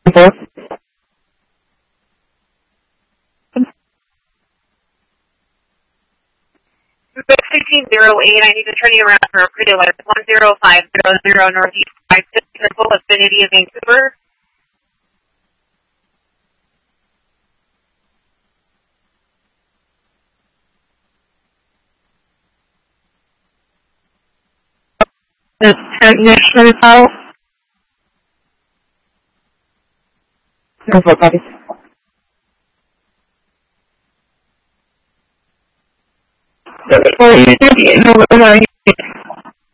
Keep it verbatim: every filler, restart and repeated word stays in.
sixteen oh eight, I need to turn you around for a pre-alert. one zero five zero zero Northeast five six Circle, vicinity of Vancouver. The technician out. No, copy. Well, you did, you know,